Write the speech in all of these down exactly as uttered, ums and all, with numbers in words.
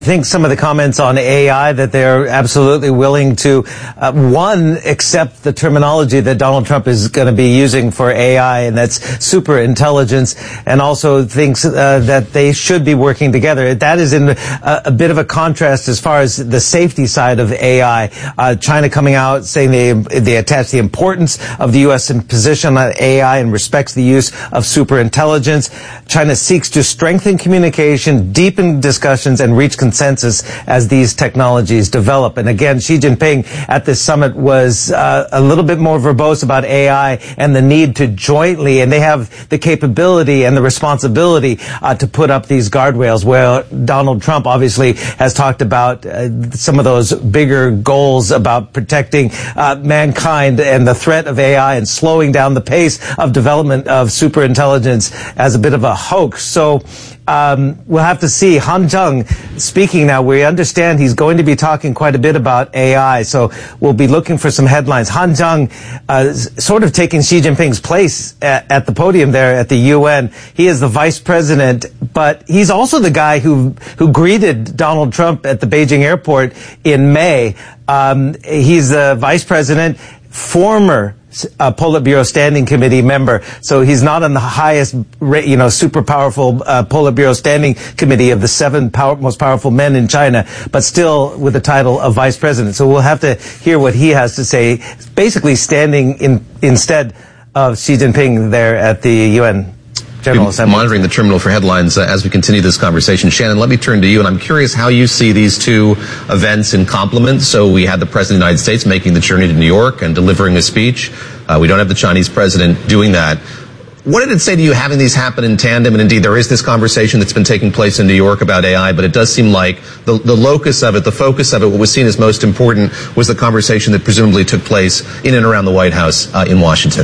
I think some of the comments on A I that they're absolutely willing to, uh, one, accept the terminology that Donald Trump is going to be using for A I, and that's super intelligence, and also thinks uh, that they should be working together. That is in a, a bit of a contrast as far as the safety side of A I. Uh, China coming out saying they they attach the importance of the U S position on A I and respects the use of super intelligence. China seeks to strengthen communication, deepen discussions, and reach consensus as these technologies develop. And again, Xi Jinping at this summit was uh, a little bit more verbose about A I and the need to jointly, and they have the capability and the responsibility uh, to put up these guardrails, where Donald Trump obviously has talked about uh, some of those bigger goals about protecting uh, mankind and the threat of A I and slowing down the pace of development of superintelligence as a bit of a hoax. So Um, we'll have to see. Han Zheng speaking now. We understand he's going to be talking quite a bit about A I, so we'll be looking for some headlines. Han Zheng uh, sort of taking Xi Jinping's place at, at the podium there at the U N. He is the vice president, but he's also the guy who who greeted Donald Trump at the Beijing airport in May. Um, he's the vice president, former Uh, Politburo Standing Committee member, so he's not on the highest, you know, super powerful uh, Politburo Standing Committee of the seven power, most powerful men in China, but still with the title of vice president. So we'll have to hear what he has to say, basically standing in instead of Xi Jinping there at the U N General Assembly. Monitoring the terminal for headlines uh, as we continue this conversation. Shannon, let me turn to you, and I'm curious how you see these two events in complement. So we had the President of the United States making the journey to New York and delivering a speech. Uh, we don't have the Chinese president doing that. What did it say to you having these happen in tandem? And indeed, there is this conversation that's been taking place in New York about A I, but it does seem like the, the locus of it, the focus of it, what was seen as most important was the conversation that presumably took place in and around the White House uh, in Washington.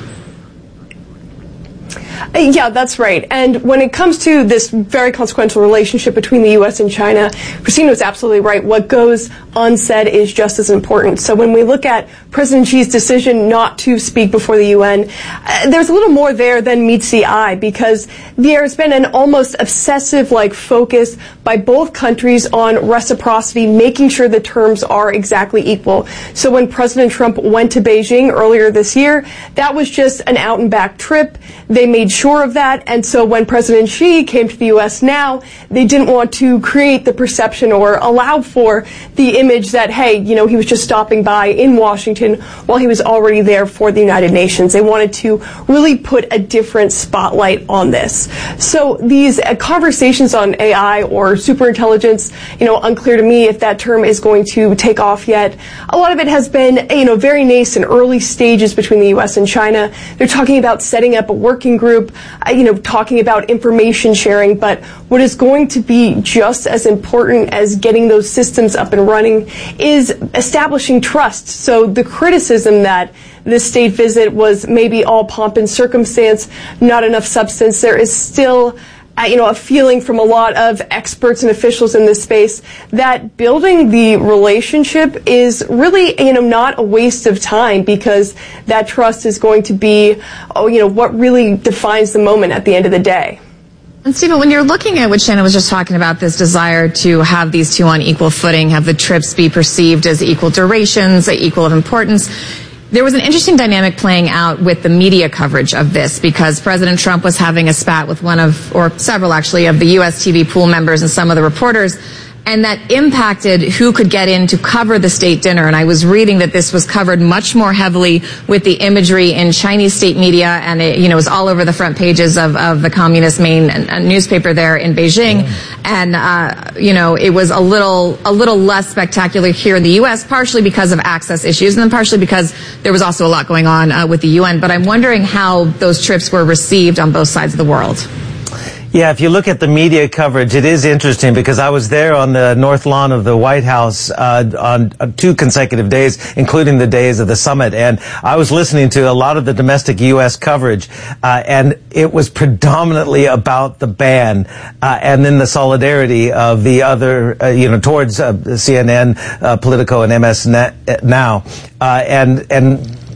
Yeah, that's right. And when it comes to this very consequential relationship between the U S and China, Christina was absolutely right. What goes unsaid is just as important. So when we look at President Xi's decision not to speak before the U N, uh, there's a little more there than meets the eye, because there's been an almost obsessive-like focus by both countries on reciprocity, making sure the terms are exactly equal. So when President Trump went to Beijing earlier this year, that was just an out-and-back trip. They made sure of that, and so when President Xi came to the U S now, they didn't want to create the perception or allow for the image that, hey, you know, he was just stopping by in Washington while he was already there for the United Nations. They wanted to really put a different spotlight on this. So these uh, conversations on A I or superintelligence, you know, unclear to me if that term is going to take off yet. A lot of it has been, you know, very nascent, early stages between the U S and China. They're talking about setting up a working group, uh, you know, talking about information sharing, but what is going to be just as important as getting those systems up and running is establishing trust. So the criticism that this state visit was maybe all pomp and circumstance, not enough substance, there is still Uh, you know, a feeling from a lot of experts and officials in this space that building the relationship is really, you know, not a waste of time, because that trust is going to be, oh, you know, what really defines the moment at the end of the day. And Stephen, when you're looking at what Shannon was just talking about, this desire to have these two on equal footing, have the trips be perceived as equal durations, equal of importance, there was an interesting dynamic playing out with the media coverage of this, because President Trump was having a spat with one of, or several actually, of the U S T V pool members and some of the reporters, and that impacted who could get in to cover the state dinner. And I was reading that this was covered much more heavily with the imagery in Chinese state media, and it, you know, was all over the front pages of, of the communist main newspaper there in Beijing. And, uh, you know, it was a little, a little less spectacular here in the U S, partially because of access issues, and then partially because there was also a lot going on uh, with the U N. But I'm wondering how those trips were received on both sides of the world. Yeah, if you look at the media coverage, it is interesting, because I was there on the north lawn of the White House uh, on uh, two consecutive days, including the days of the summit, and I was listening to a lot of the domestic U S coverage, uh, and it was predominantly about the ban uh, and then the solidarity of the other, uh, you know, towards uh, C N N, uh, Politico, and M S Now, uh, and and.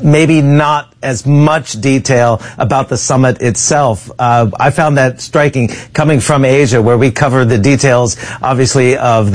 maybe not as much detail about the summit itself. Uh, I found that striking coming from Asia, where we cover the details, obviously, of